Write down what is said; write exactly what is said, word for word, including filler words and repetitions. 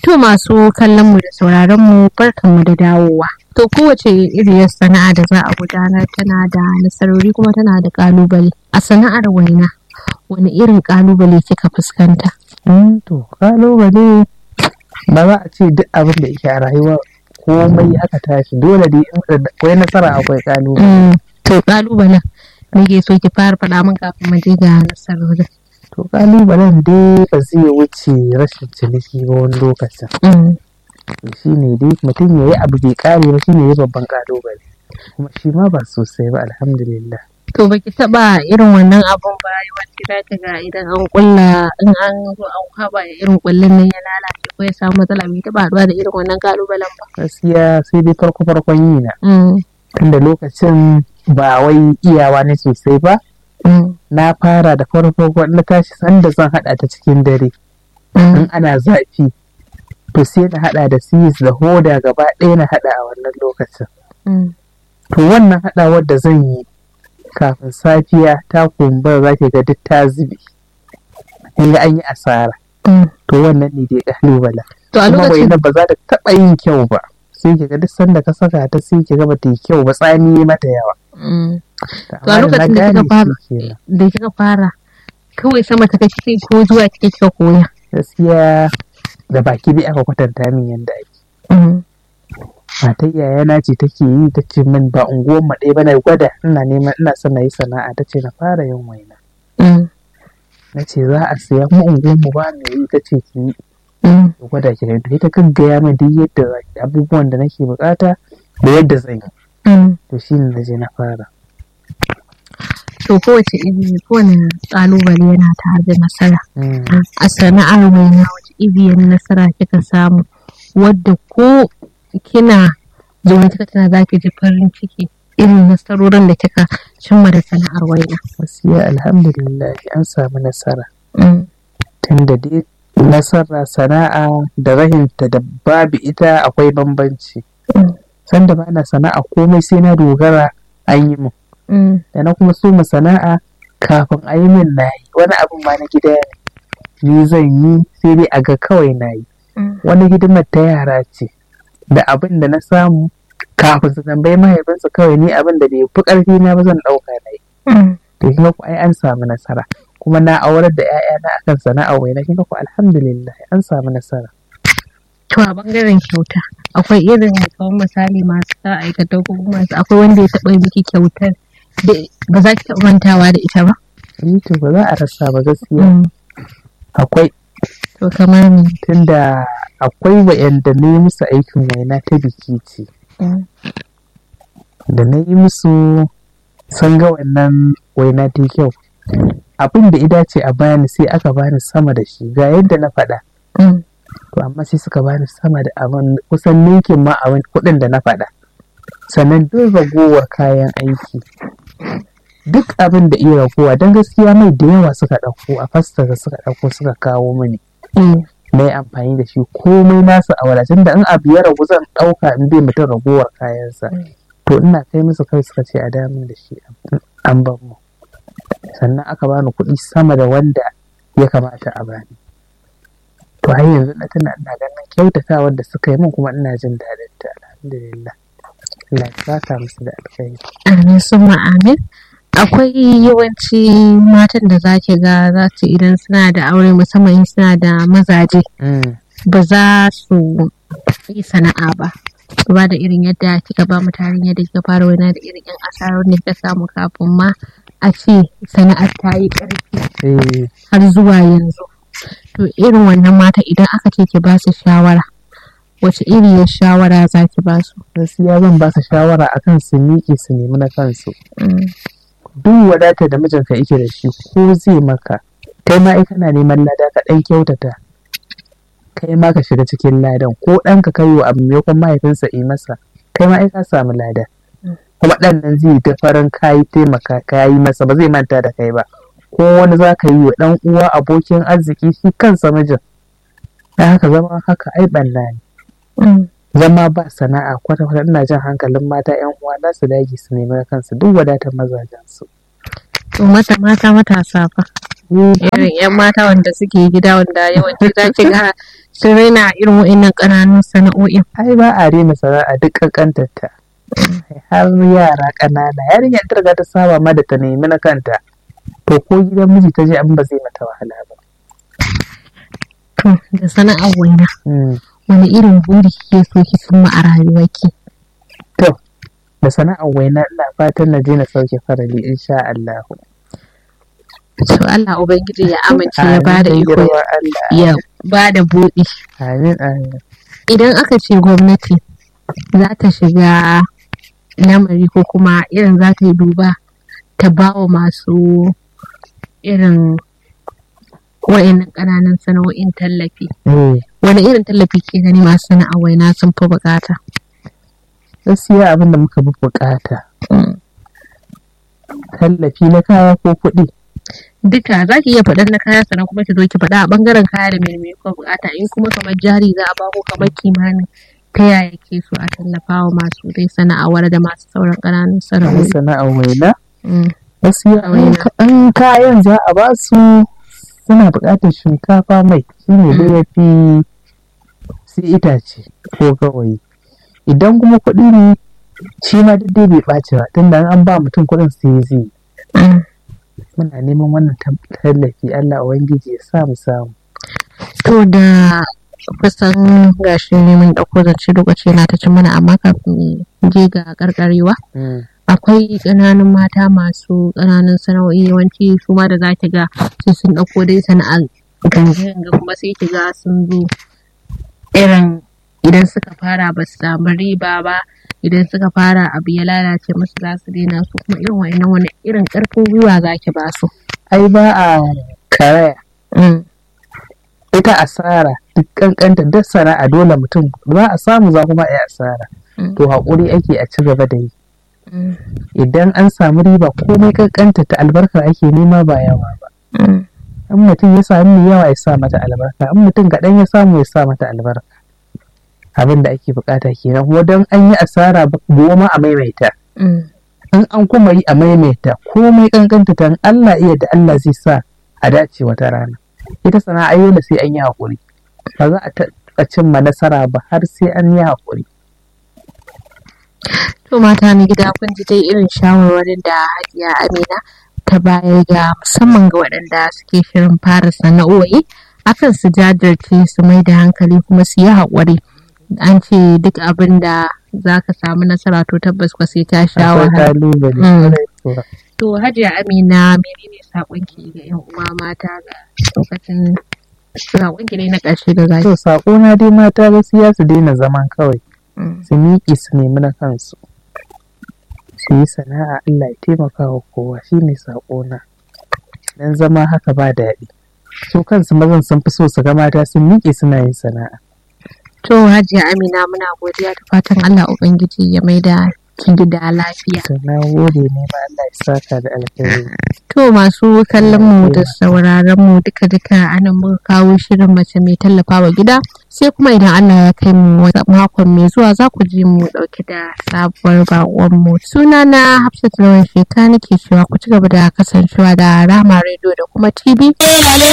To masu kallon mu da sauraron mu barkanmu da dawowa. To kowace iriyar sana'a da za a gudanar tana da nasarori kuma tana da kalubale. A sana'ar waina wani irin kalubale kika fuskanta? Mm, to kalubale ba za a ce duk abin da yake a rayuwa komai aka tashi dole dai akwai nasara akwai kalubale. Mm, to kalubalen me ke so ki fara faɗa min kafin mu je ga nasarorin? To kalubalen dai ba zai wuce rashin ciniki ba wani lokacin. Mm. Shi ne dai mutum ya yi abu bai kare ba shi ne ya babban kalubale. Kuma shi ma ba sosai ba alhamdulillah. To baki taba irin wannan abun ba yawanci za ka ga idan an kulla in an zo an kwaba irin kullun nan ya lalace ko ya samu matsala bai taba haɗuwa da irin wannan kalubalen ba. Gaskiya sai dai farko farkon yi na. Mm. Tunda lokacin ba wai iyawa ne sosai ba. Mm. Na fara da farko na tashi sanda zan hada ta cikin dare. Mm. In ana zafi to sai na hada da sis da hoda gaba ɗaya na hada a wannan lokacin. Mm. To wannan hadawar da zan yi kafin safiya ta kumbura za ki ga duk ta zube. In ga an yi asara. Mm. To wannan ne dai kalubala. To a Kuma lokacin wainar ba za ta taɓa yin kyau ba. Sai ki ga duk sanda ka saka ta sai ki ga ba ta yi kyau ba tsami mata yawa. Mm. To a Amma lokacin da na kika gane fara shi kenan. da kika fara kawai sama ta kake ko zuwa kike kika koya. Gaskiya da baki dai aka kwatanta min yadda ake. Mm. Matar yayana ce take yi ta ce min ba unguwar mu ɗaya ba na gwada ina neman ina son na yi sana'a ta ce na fara yin waina. Mm. Na ce za a siya mu unguwar mu ba me yi ta ce ki yi Mm. ki gwada ki gani ta gaggaya min duk yadda za ki abubuwan da nake bukata da yadda zan yi. Mm. To shi ne na je na fara. To kowace iri kowane kalubale yana tare da nasara. Mm. A sana'ar waina wace iriyar nasara kika samu wadda ko kina zaune kika tana za ki ji farin ciki irin nasarorin da kika cimma da sana'ar waina. Gaskiya alhamdulillah an samu nasara. Mm. Tunda dai nasara sana'a da rahinta da babu ita akwai bambanci. Mm. Sanda ba na sana'a komai sai na dogara an yi min. Mm. Da na kuma so mu sana'a kafin a yi min na yi wani abin ma na gida ne ni zan yi sai dai a ga kawai na yi. Mm. Wani hidimar ta yara ce da abin da na samu kafin su tambayi mahaifinsu kawai ni abin da bai fi ƙarfi na ba zan ɗauka na yi. Mm. To kuma ku ai an samu nasara kuma na aurar da 'ya'yana akan sana'a wai na kinga ku alhamdulillah an samu nasara. To a bangaren kyauta akwai irin kamar misali masu sa aikata ko kuma masu akwai wanda ya taɓa miki kyautar da ba za ki taɓa mantawa da ita ba? Ni to ba za a rasa ba gaskiya. Mm. Akwai To kamar me? tunda akwai wa'yanda na yi musu aikin waina ta biki ce. Mm. Da na yi musu sun ga wannan waina ta kyau. Abin da ida ce a bani sai aka bani sama da shi ga yadda na faɗa. Mm. To amma sai suka bani sama da abin kusan ninkin ma abin kuɗin da na faɗa. Sannan duk ragowar kayan aiki. Duk abin da iya ragowa don gaskiya mai da yawa suka ɗauko a fasta suka ɗauko suka kawo mini. Mm. Na yi amfani da shi komai nasu a wadatun da in abu ya ragu zan ɗauka in bai mutum ragowar kayansa. To ina kai musu kai suka ce a damin da shi an ban mu. Sannan aka bani kuɗi sama da wanda ya kamata a bani. To har yanzu na tana ina ganin kyautatawar da suka yi min kuma ina jin daɗin ta alhamdulillah. Allah ya saka musu da alkhairi. Amin summa amin. Akwai yawanci matan da za ki ga za su idan suna da aure musamman in suna da mazaje Mm. ba za su yi sana'a ba. Ba da irin yadda kika ba mu tarin yadda kika fara wani da irin yan asarar da kika samu kafin ma a ce sana'ar ta yi ƙarfi Eh, har zuwa yanzu. To irin wannan mata idan aka ce ki ba su shawara wace iriyar shawara za ki ba su? gaskiya zan ba su shawara akan su miƙe su nemi na kansu. Mm. Duk wadatar da mijinka yake da shi ko zai maka kai ma ai kana neman lada ka ɗan kyautata kai ma ka shiga cikin ladan ko ɗanka kai wa abu maimakon mahaifinsa yi masa kai ma ai ka samu lada kuma ɗan nan zai ta farin kayi taimaka kayi masa ba zai manta da kai ba ko wani za ka yi wa ɗan uwa abokin arziki shi kansa mijin da haka zama haka ai ɓalla ne. Mm. Zama ba sana'a kwata-kwata ina jan hankalin mata 'yan uwa za su dage su nemi kansu duk wadatar mazajensu. To mata mata matasa fa. irin yan mata wanda suke gida wanda yawanci za ki ga sun raina irin wa'annan ƙananun sana'o'in. Ai ba a rena sana'a duk ƙanƙantarta. Har yara ƙanana yarinyar ta riga ta saba ma da ta nemi na kanta. To ko gidan miji ta je an ba zai mata wahala ba. To da sana'ar waina. Wani irin buri kike so ki cimma a rayuwarki? To da sana'ar waina ina fatan na je na sauke farali insha Allah. To Allah Ubangiji ya amince ya bada iko ya bada buɗi. Amin amin. Idan aka ce gwamnati za ta shiga lamari ko kuma irin za ta yi duba ta ba wa masu irin wa'annan ƙananan sana'o'in tallafi. Wani irin tallafi ke gani masu sana'ar waina sun fi buƙata? Gaskiya abin da muka fi buƙata. Tallafi na kaya ko kuɗi? Duka za ki iya faɗar na kaya sannan kuma ki zo ki faɗa a ɓangaren kaya da mai mai kuka buƙata, in kuma kamar jari za a ba ko kamar kimanin ta yaya ke so a tallafa wa masu dai sana'awar da masu sauran ƙananan sana'o'i. Sana'ar waina? Gaskiya an kayan za a ba su suna buƙatar shinkafa mai shi ne da ya fi sai itace ko gawayi. Idan kuma kuɗi ne shi ma duk dai bai ɓaci ba tunda an ba mutum kuɗin sai zai. Muna neman wannan tallafi Allah Ubangiji ya sa mu samu. To da kusan gashi mun ɗauko zance lokaci na ta cin mana amma kafin je ga karkarewa. Akwai ƙananan mata masu ƙananan sana'o'i yawanci su ma da za ki ga sai sun ɗauko dai sana'ar ganga kuma sai ki ga sun zo irin idan suka fara ba su samu riba ba, idan suka fara abu ya lalace musu za su daina, su kuma irin wa'annan wani irin ƙarfin gwiwa za ki ba su? Ai ba a karaya. Ita asara duk ƙanƙanta duk sana'a dole mutum za a samu za kuma a yi asara. To haƙuri ake a ci gaba da yi. Idan an samu riba komai ƙanƙanta ta albarka ake nema ba yawa ba. In mutum ya samu yawa ya sa mata albarka, in mutum kaɗan ya samu ya sa mata albarka. Abin da ake bukata kenan kuma don an yi asara goma a maimaita. In an kuma yi a maimaita komai ƙanƙanta ta Allah iya da Allah zai sa a dace wata rana. Ita sana'a yau da sai an yi haƙuri. Ba za a taɓa cimma nasara ba har sai an yi haƙuri. To mata na gida kun ji dai irin shawarwarin da Hajiya Amina ta bayar ga musamman ga waɗanda suke shirin fara sana'o'i akan su jajirce su mai da hankali kuma su yi haƙuri. An ce duk abin da za ka samu nasara to tabbas kwa sai ta sha wahala. To Hajiya Amina menene saƙonki ga 'yan uwa mata ga lokacin saƙonki ne na ƙarshe da zaki? To saƙona dai mata gaskiya su daina zaman kawai. Su miƙe su nemi na kansu. Su yi sana'a Allah ya taimaka wa kowa shine saƙona. Dan zama haka ba daɗi. Su kansu mazan sun fi so su ga mata sun miƙe suna yin sana'a. To Hajiya Amina muna godiya da fatan Allah Ubangiji ya maida ki gida lafiya. To na gode ne ma Allah ya saka da alheri. To masu kallon mu da sauraron mu duka duka anan muka kawo shirin mace mai tallafawa gida, sai kuma idan Allah ya kai mu makon mai zuwa za ku ji mu dauke da sabuwar bakon mu. Sunana Hafsat Lawan Sheka nake cewa ku ci gaba da kasancewa da Rahama Radio da kuma T V.